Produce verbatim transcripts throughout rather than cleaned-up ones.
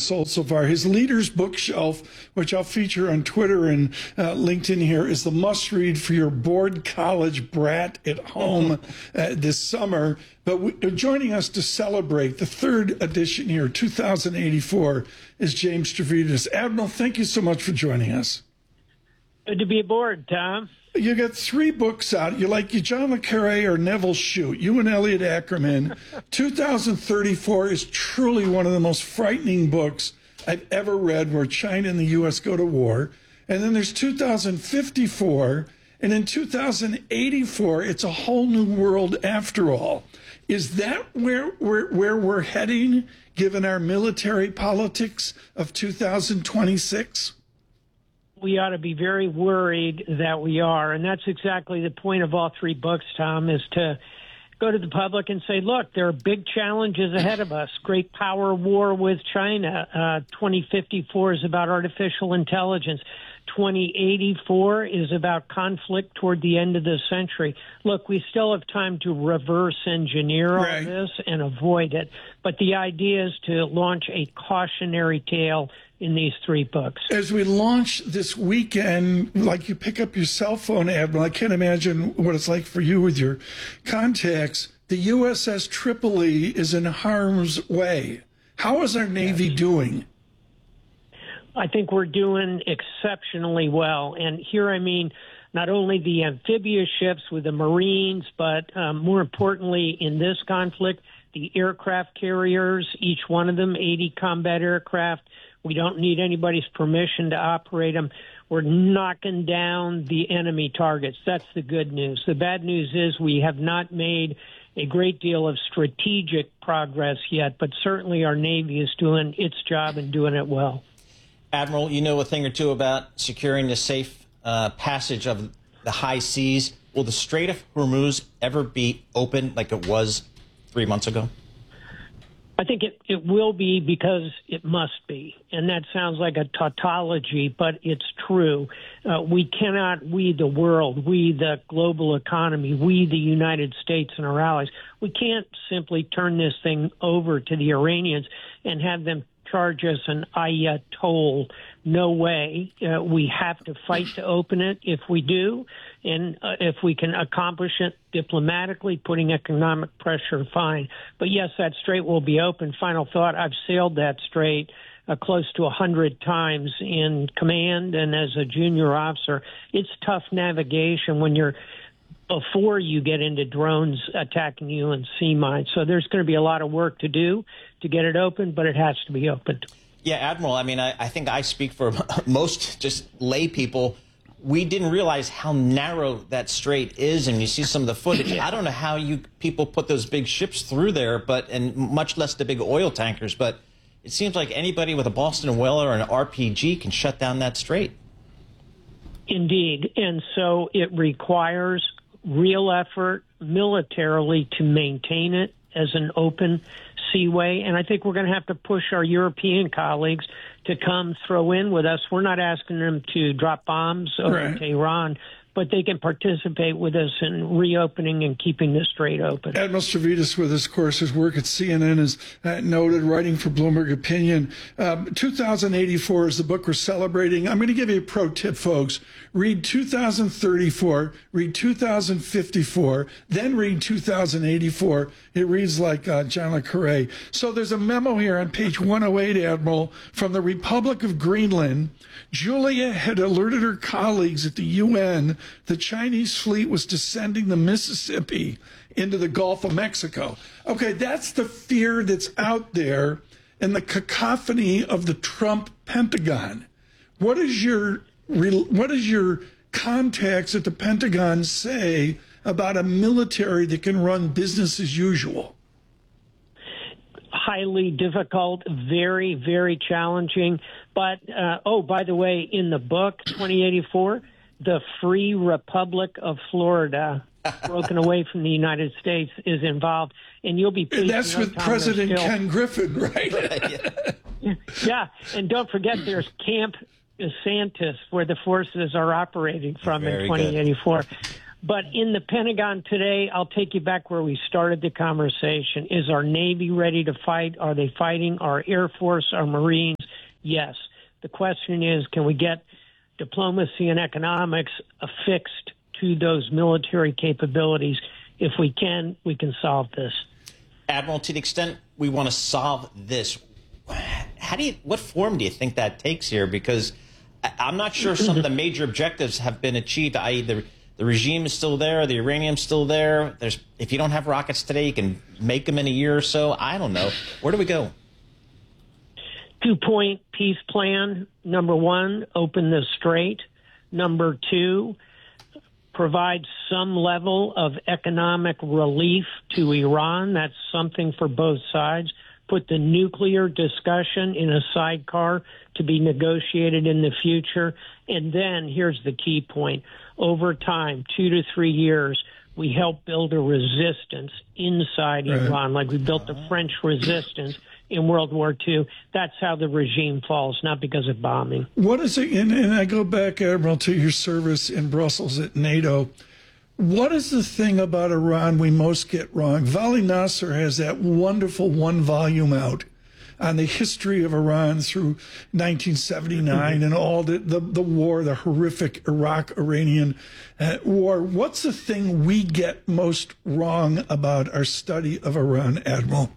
sold so far. His Leaders Bookshelf, which I'll feature on Twitter and uh, LinkedIn here, is the must-read for your bored college brat at home uh, this summer. But we, joining us to celebrate the third edition here, two thousand eighty-four, is James Stavridis. Admiral, thank you so much for joining us. Good to be aboard, Tom. You got three books out. You like you John le Carré or Neville Shute. You and Elliot Ackerman. two thousand thirty-four is truly one of the most frightening books I've ever read, where China and the U S go to war. And then there's two thousand fifty-four, and in two thousand eighty-four, it's a whole new world after all. Is that where where, where we're heading, given our military politics of two thousand twenty-six? We ought to be very worried that we are. And that's exactly the point of all three books, Tom, is to go to the public and say, look, there are big challenges ahead of us. Great power war with China. Uh, twenty fifty-four is about artificial intelligence. twenty eighty-four is about conflict toward the end of the century. Look, we still have time to reverse engineer all right. this and avoid it. But the idea is to launch a cautionary tale in these three books. As we launch this weekend, like you pick up your cell phone, Admiral, I can't imagine what it's like for you with your contacts. The U S S Tripoli is in harm's way. How is our Navy yes. doing? I think we're doing exceptionally well. And here I mean not only the amphibious ships with the Marines, but um, more importantly in this conflict, the aircraft carriers, each one of them, eighty combat aircraft. We don't need anybody's permission to operate them. We're knocking down the enemy targets. That's the good news. The bad news is we have not made a great deal of strategic progress yet, but certainly our Navy is doing its job and doing it well. Admiral, you know a thing or two about securing the safe uh, passage of the high seas. Will the Strait of Hormuz ever be open like it was three months ago? I think it, it will be, because it must be. And that sounds like a tautology, but it's true. Uh, we cannot, we the world, we the global economy, we the United States and our allies, we can't simply turn this thing over to the Iranians and have them charge us an ayatollah. No way. Uh, we have to fight to open it if we do. And uh, if we can accomplish it diplomatically, putting economic pressure, fine. But yes, that strait will be open. Final thought, I've sailed that strait uh, close to a hundred times in command and as a junior officer. It's tough navigation when you're before you get into drones attacking you and sea mines. So there's going to be a lot of work to do to get it open, but it has to be opened. Yeah, Admiral, I mean, I, I think I speak for most just lay people. We didn't realize how narrow that strait is, and you see some of the footage. I don't know how you people put those big ships through there, but and much less the big oil tankers, but it seems like anybody with a Boston Whaler or an R P G can shut down that strait. Indeed, and so it requires real effort militarily to maintain it as an open seaway. And I think we're going to have to push our European colleagues to come throw in with us. We're not asking them to drop bombs over right. to Iran, but they can participate with us in reopening and keeping the strait open. Admiral Stavridis with us, of course, his work at C N N is uh, noted, writing for Bloomberg Opinion. Um, two thousand eighty-four is the book we're celebrating. I'm going to give you a pro tip, folks. Read two thousand thirty-four, read two thousand fifty-four, then read two thousand eighty-four. It reads like uh, John le Carré. So there's a memo here on page one oh eight, Admiral, from the Republic of Greenland. Julia had alerted her colleagues at the U N the Chinese fleet was descending the Mississippi into the Gulf of Mexico. Okay, that's the fear that's out there and the cacophony of the Trump Pentagon. What is your what does your contacts at the Pentagon say about a military that can run business as usual? Highly difficult, very, very challenging. But, uh, oh, by the way, in the book, twenty eighty-four, the Free Republic of Florida, broken away from the United States, is involved. And you'll be pleased That's to know, with Tom, President still... Ken Griffin, right? yeah. yeah, and don't forget there's Camp DeSantis, where the forces are operating from Very in twenty eighty-four. Good. But in the Pentagon today, I'll take you back where we started the conversation. Is our Navy ready to fight? Are they fighting? Our Air Force, our Marines? Yes. The question is, can we get diplomacy and economics affixed to those military capabilities? If we can, we can solve this. Admiral, to the extent we want to solve this, how do you, what form do you think that takes here? Because I'm not sure some of the major objectives have been achieved, that is the, the regime is still there, the uranium's still there. There's, if you don't have rockets today, you can make them in a year or so. I don't know. Where do we go? Two-point peace plan. Number one, open the strait. Number two, provide some level of economic relief to Iran. That's something for both sides. Put the nuclear discussion in a sidecar to be negotiated in the future. And then here's the key point. Over time, two to three years, we help build a resistance inside right. Iran, like we built the French resistance in World War Two. That's how the regime falls, not because of bombing. What is it? And, and I go back, Admiral, to your service in Brussels at NATO. What is the thing about Iran we most get wrong? Vali Nasser has that wonderful one volume out on the history of Iran through nineteen seventy-nine and all the, the, the war, the horrific Iraq-Iranian uh, war. What's the thing we get most wrong about our study of Iran, Admiral?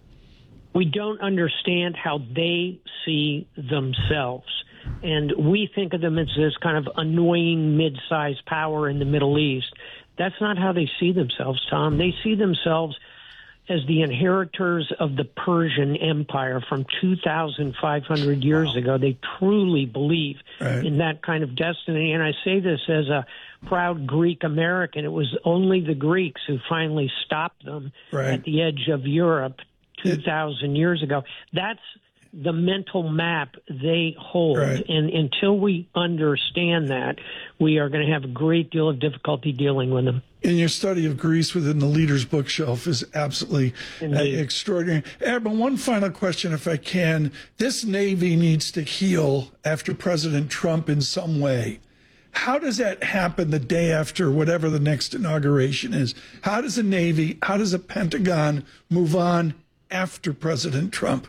We don't understand how they see themselves. And we think of them as this kind of annoying mid-sized power in the Middle East. That's not how they see themselves, Tom. They see themselves as the inheritors of the Persian Empire from two thousand five hundred years wow. ago. They truly believe right. in that kind of destiny. And I say this as a proud Greek American. It was only the Greeks who finally stopped them right. at the edge of Europe two thousand it, years ago. That's the mental map they hold. Right. And until we understand that, we are going to have a great deal of difficulty dealing with them. And your study of Greece within the Leader's Bookshelf is absolutely uh, extraordinary. Admiral, one final question, if I can. This Navy needs to heal after President Trump in some way. How does that happen the day after whatever the next inauguration is? How does the Navy, how does the Pentagon move on after President Trump?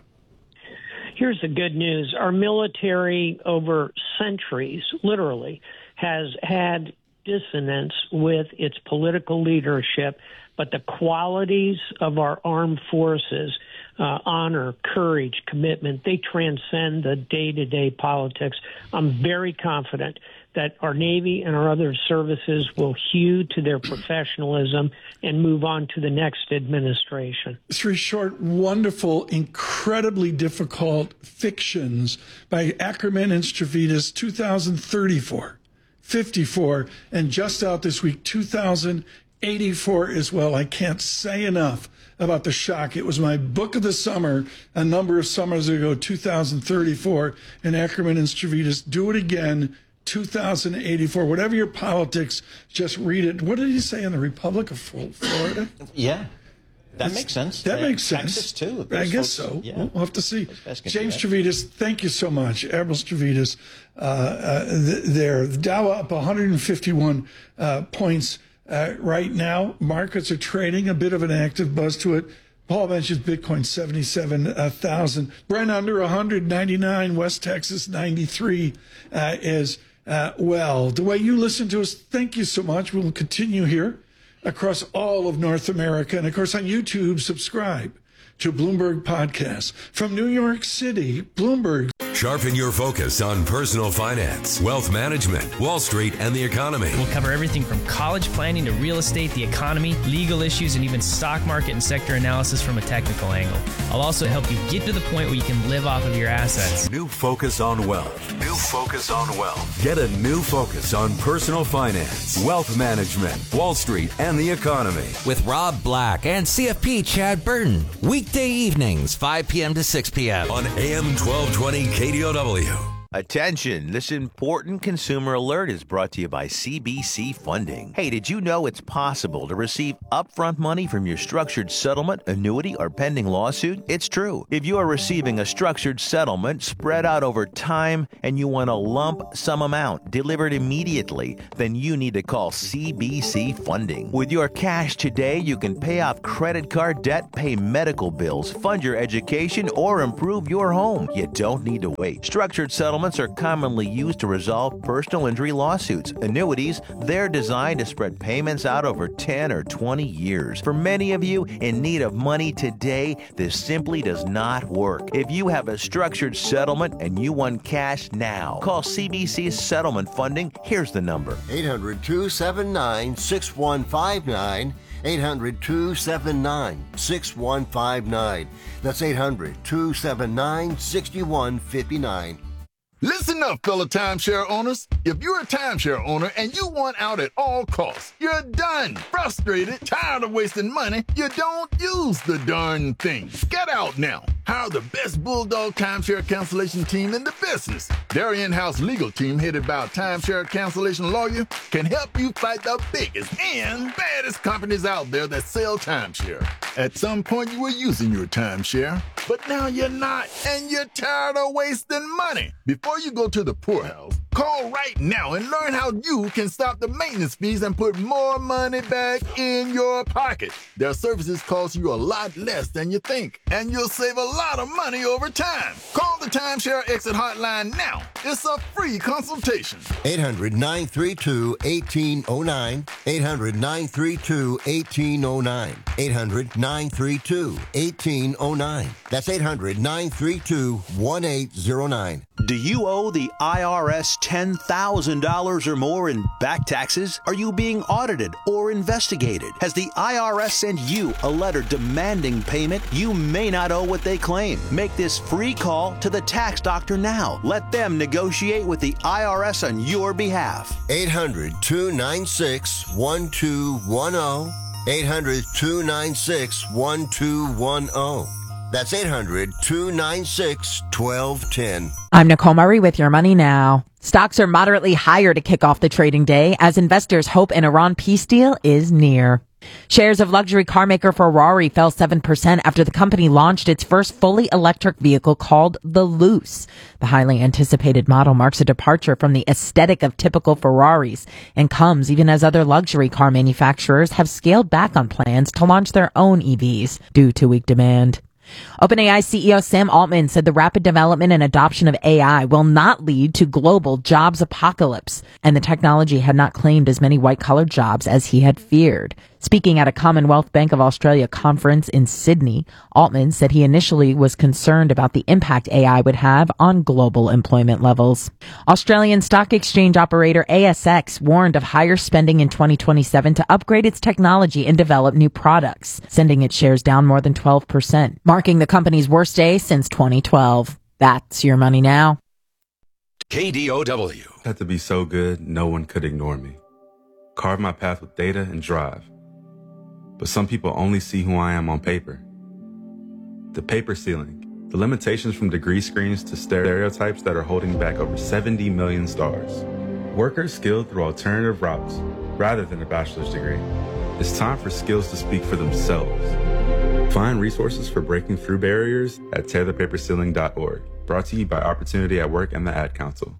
Here's the good news. Our military over centuries, literally, has had dissonance with its political leadership, but the qualities of our armed forces, uh, honor, courage, commitment, they transcend the day-to-day politics. I'm very confident that our Navy and our other services will hew to their professionalism and move on to the next administration. Three short, wonderful, incredibly difficult fictions by Ackerman and Stavridis, two thousand thirty-four, fifty-four, and just out this week, two thousand eighty-four as well. I can't say enough about the shock. It was my book of the summer a number of summers ago, two thousand thirty-four, and Ackerman and Stavridis. Do it again. two thousand eighty-four, whatever your politics, just read it. What did he say in the Republic of Florida? Yeah, that makes sense. That uh, makes sense. Texas, too. I guess folks, so. Yeah. We'll have to see. James Stavridis, thank you so much. Admiral Stavridis uh, uh, th- there. The Dow up one hundred fifty-one uh, points uh, right now. Markets are trading, a bit of an active buzz to it. Paul mentions Bitcoin, seventy-seven thousand. Brent under one hundred ninety-nine. West Texas, ninety-three uh, is uh, well. The way you listen to us, thank you so much. We'll continue here across all of North America. And, of course, on YouTube, subscribe to Bloomberg Podcasts. From New York City, Bloomberg. Sharpen your focus on personal finance, wealth management, Wall Street, and the economy. We'll cover everything from college planning to real estate, the economy, legal issues, and even stock market and sector analysis from a technical angle. I'll also help you get to the point where you can live off of your assets. New focus on wealth. New focus on wealth. Get a new focus on personal finance, wealth management, Wall Street, and the economy. With Rob Black and C F P Chad Burton. Weekday evenings, five p.m. to six p.m. on A M twelve twenty K D O W. Attention, this important consumer alert is brought to you by C B C Funding. Hey, did you know it's possible to receive upfront money from your structured settlement, annuity, or pending lawsuit? It's true. If you are receiving a structured settlement spread out over time and you want a lump sum amount delivered immediately, then you need to call C B C Funding. With your cash today, you can pay off credit card debt, pay medical bills, fund your education, or improve your home. You don't need to wait. Structured settlements are commonly used to resolve personal injury lawsuits. Annuities, they're designed to spread payments out over ten or twenty years. For many of you in need of money today, this simply does not work. If you have a structured settlement and you want cash now, call C B C Settlement Funding. Here's the number. eight hundred, two seven nine, six one five nine. eight hundred, two seven nine, six one five nine. That's eight hundred, two seven nine, six one five nine. Listen up, fellow timeshare owners. If you're a timeshare owner and you want out at all costs, you're done, frustrated, tired of wasting money, you don't use the darn thing. Get out now. Hire the best Bulldog timeshare cancellation team in the business. Their in-house legal team, headed by a timeshare cancellation lawyer, can help you fight the biggest and baddest companies out there that sell timeshare. At some point, you were using your timeshare, but now you're not, and you're tired of wasting money. Before you go to the poorhouse, call right now and learn how you can stop the maintenance fees and put more money back in your pocket. Their services cost you a lot less than you think, and you'll save a lot of money over time. Call the Timeshare Exit Hotline now. It's a free consultation. eight hundred, nine three two, one eight zero nine. eight hundred, nine three two, one eight zero nine. eight hundred, nine three two, one eight zero nine. That's eight hundred, nine three two, one eight zero nine. Do you owe the I R S ten thousand dollars or more in back taxes? Are you being audited or investigated? Has the I R S sent you a letter demanding payment? You may not owe what they claim. Make this free call to the tax doctor now. Let them negotiate with the I R S on your behalf. eight hundred, two nine six, one two one zero. eight hundred, two nine six, one two one zero. That's eight hundred, two nine six, one two one zero. I'm Nicole Murray with Your Money Now. Stocks are moderately higher to kick off the trading day as investors hope an Iran peace deal is near. Shares of luxury car maker Ferrari fell seven percent after the company launched its first fully electric vehicle called the Luce. The highly anticipated model marks a departure from the aesthetic of typical Ferraris and comes even as other luxury car manufacturers have scaled back on plans to launch their own E Vs due to weak demand. OpenAI C E O Sam Altman said the rapid development and adoption of A I will not lead to global jobs apocalypse, and the technology had not claimed as many white-collar jobs as he had feared. Speaking at a Commonwealth Bank of Australia conference in Sydney, Altman said he initially was concerned about the impact A I would have on global employment levels. Australian stock exchange operator A S X warned of higher spending in twenty twenty-seven to upgrade its technology and develop new products, sending its shares down more than twelve percent, marking the company's worst day since twenty twelve. That's Your Money Now. K D O W. Had to be so good, no one could ignore me. Carve my path with data and drive. But some people only see who I am on paper. The paper ceiling, the limitations from degree screens to stereotypes that are holding back over seventy million stars. Workers skilled through alternative routes rather than a bachelor's degree. It's time for skills to speak for themselves. Find resources for breaking through barriers at tear the paper ceiling dot org. Brought to you by Opportunity at Work and the Ad Council.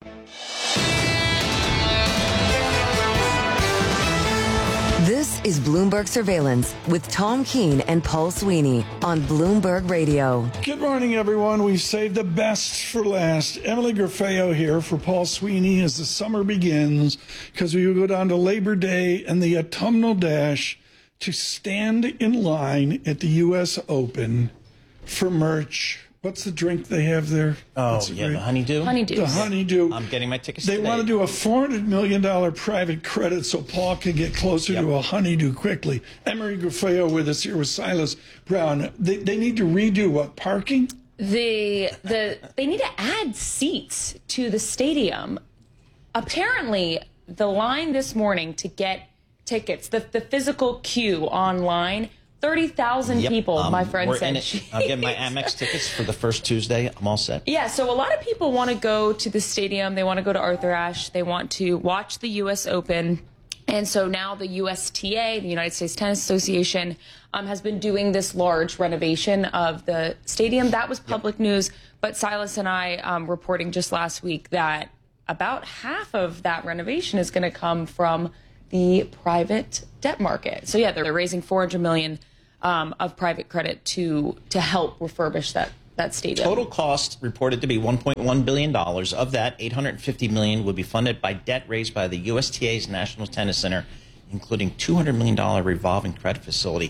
This is Bloomberg Surveillance with Tom Keene and Paul Sweeney on Bloomberg Radio. Good morning, everyone. We've saved the best for last. Emily Grafeo here for Paul Sweeney as the summer begins, because we will go down to Labor Day and the autumnal dash to stand in line at the U S Open for merch. What's the drink they have there? Oh, yeah, the honeydew? Honeydew. The honeydew. I'm getting my tickets They today. want to do a four hundred million dollars private credit so Paul can get closer Yep. to a honeydew quickly. Emery Grafeo with us here with Silas Brown. They, they need to redo what, parking? The the they need to add seats to the stadium. Apparently, the line this morning to get tickets, the, the physical queue online, thirty thousand Yep, people, um, my friend we're said. in it. I'll get my Amex tickets for the first Tuesday. I'm all set. Yeah, so a lot of people want to go to the stadium. They want to go to Arthur Ashe. They want to watch the U S Open. And so now the U S T A, the United States Tennis Association, um, has been doing this large renovation of the stadium. That was public yep. news. But Silas and I um, reporting just last week that about half of that renovation is going to come from the private debt market. So yeah, they're raising four hundred million dollars um, of private credit to to help refurbish that that stadium. Total cost reported to be one point one billion dollars. Of that, eight hundred fifty million dollars would be funded by debt raised by the U S T A's National Tennis Center, including two hundred million dollars revolving credit facility.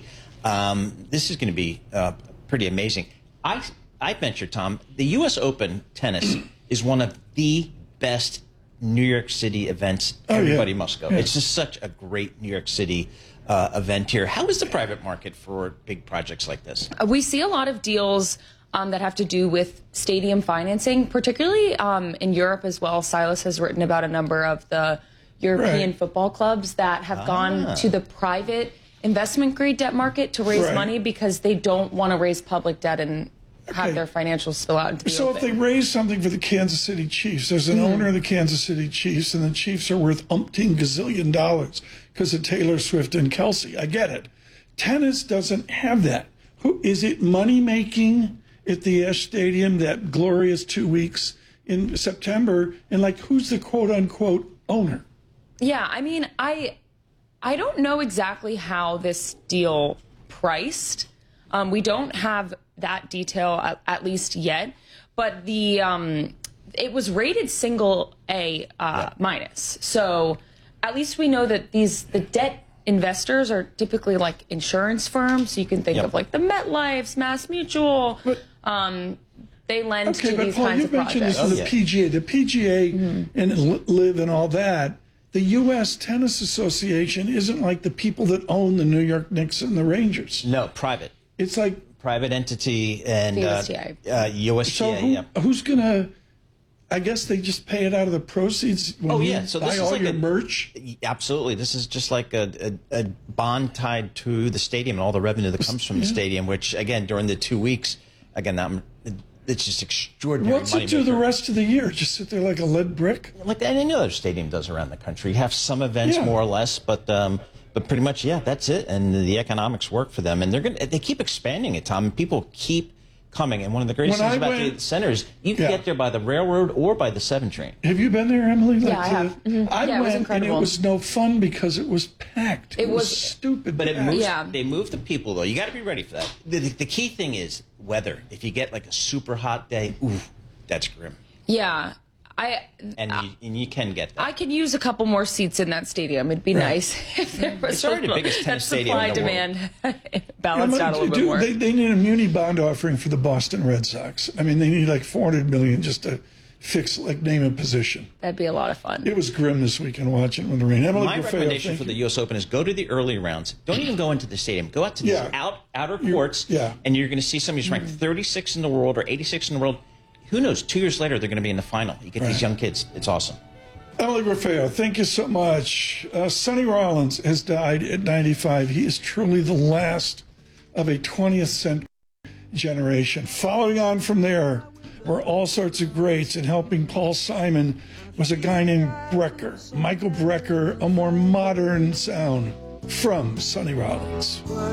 Um, this is going to be uh, pretty amazing. I I venture, Tom, the U S Open tennis is one of the best New York City events. Oh, Everybody yeah. must go. Yeah. It's just such a great New York City uh, event here. How is the private market for big projects like this? We see a lot of deals um, that have to do with stadium financing, particularly um, in Europe as well. Silas has written about a number of the European Right. football clubs that have Ah. gone to the private investment grade debt market to raise Right. money because they don't want to raise public debt and have Okay. their financials spill out into the So if open. they raise something for the Kansas City Chiefs, there's an owner of the Kansas City Chiefs, and the Chiefs are worth umpteen gazillion dollars because of Taylor Swift and Kelsey. I get it. Tennis doesn't have that. Who is it money making at the Ash Stadium that glorious two weeks in September? And like, who's the quote unquote owner? Yeah, I mean, I I don't know exactly how this deal priced. Um, we don't have that detail at, at least yet, but the um, it was rated single A uh, yeah. minus. So at least we know that these the debt investors are typically like insurance firms. So you can think yep. of like the MetLife's, Mass Mutual. But, um, they lend okay, to but these Paul, kinds you of mentioned projects. this with Oh, the yeah. P G A. The P G A mm-hmm. and Live and all that. The U S Tennis Association isn't like the people that own the New York Knicks and the Rangers. No, private. It's like Private entity and U S T A. Uh, uh, U S T A. so who, yeah. who's gonna? I guess they just pay it out of the proceeds when Oh you yeah, so buy this is all like your a, merch. Absolutely, this is just like a, a, a bond tied to the stadium and all the revenue that comes from the Yeah. stadium. Which again, during the two weeks, again, that, it's just extraordinary. What's money it do the maker. rest of the year? Just sit there like a lead brick? Like any other stadium does around the country. You have some events Yeah. more or less, but um, but pretty much, yeah, that's it. And the economics work for them, and they're gonna they keep expanding it, Tom. And people keep coming. And one of the greatest When things I about went- the center is you can Yeah. get there by the railroad or by the seven train. Have you been there, Emily? Yeah, Like I the- have. Mhm. I Yeah, it was went, and incredible. it was no fun because it was packed. It, It was, was- stupid. But it packed. moves, Yeah. they move the people, though. You got to be ready for that. The, the, the key thing is weather. If you get like a super hot day, ooh, that's grim. Yeah, I And you, and you can get that. I could use a couple more seats in that stadium. It'd be nice if there was It's already the biggest that tennis stadium supply in the world. demand balanced Yeah, out a little dude, bit more. They, they need a muni bond offering for the Boston Red Sox. I mean, they need like four hundred million dollars just to fix, like, name a position. That'd be a lot of fun. It was grim this weekend watching when the rain. Emily My Buffeo, recommendation thank for you. the U S Open is go to the early rounds. Don't even go into the stadium. Go out to these Yeah. out, outer You- courts, yeah. and you're going to see somebody who's ranked thirty-six in the world or eighty-six in the world. Who knows? Two years later, they're going to be in the final. You get Right. these young kids. It's awesome. Emily Buffeo, thank you so much. Uh, Sonny Rollins has died at ninety-five. He is truly the last of a twentieth century generation. Following on from there were all sorts of greats, and helping Paul Simon was a guy named Brecker. Michael Brecker, a more modern sound from Sonny Rollins.